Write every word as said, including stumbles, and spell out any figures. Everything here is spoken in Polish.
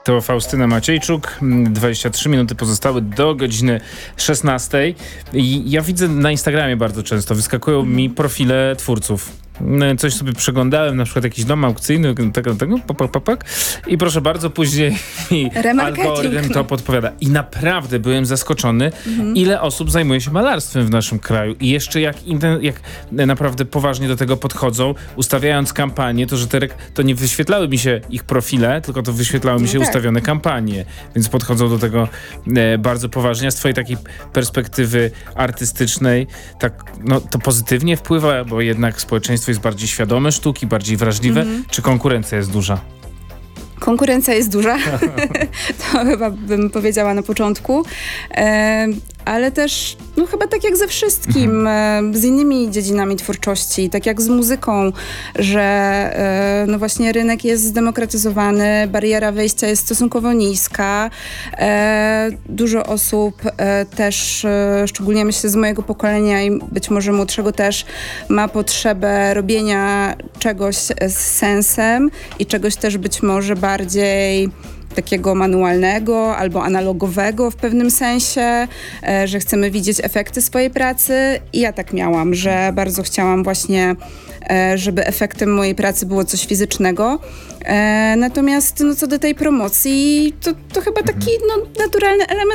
To Faustyna Maciejczuk. dwadzieścia trzy minuty pozostały do godziny szesnastej. I ja widzę na Instagramie bardzo często, wyskakują mm. mi profile twórców. Coś sobie przeglądałem, na przykład jakiś dom aukcyjny, tego, tego, papak, papak, i proszę bardzo, później mi algorytm to podpowiada. I naprawdę byłem zaskoczony, mhm. ile osób zajmuje się malarstwem w naszym kraju. I jeszcze jak, jak naprawdę poważnie do tego podchodzą, ustawiając kampanię, to że te, to nie wyświetlały mi się ich profile, tylko to wyświetlały mi się no tak. ustawione kampanie. Więc podchodzą do tego e, bardzo poważnie. A z twojej takiej perspektywy artystycznej, tak, no, to pozytywnie wpływa, bo jednak społeczeństwo jest bardziej świadome sztuki, bardziej wrażliwe, mm-hmm. czy konkurencja jest duża? Konkurencja jest duża, to chyba bym powiedziała na początku, e, ale też no chyba tak jak ze wszystkim, e, z innymi dziedzinami twórczości, tak jak z muzyką, że e, no właśnie rynek jest zdemokratyzowany, bariera wejścia jest stosunkowo niska, e, dużo osób e, też, e, szczególnie myślę z mojego pokolenia i być może młodszego też, ma potrzebę robienia czegoś z sensem i czegoś też być może bardziej takiego manualnego albo analogowego w pewnym sensie, e, że chcemy widzieć efekty swojej pracy. I ja tak miałam, że bardzo chciałam właśnie, e, żeby efektem mojej pracy było coś fizycznego. E, natomiast no, co do tej promocji, to, to chyba taki no, naturalny element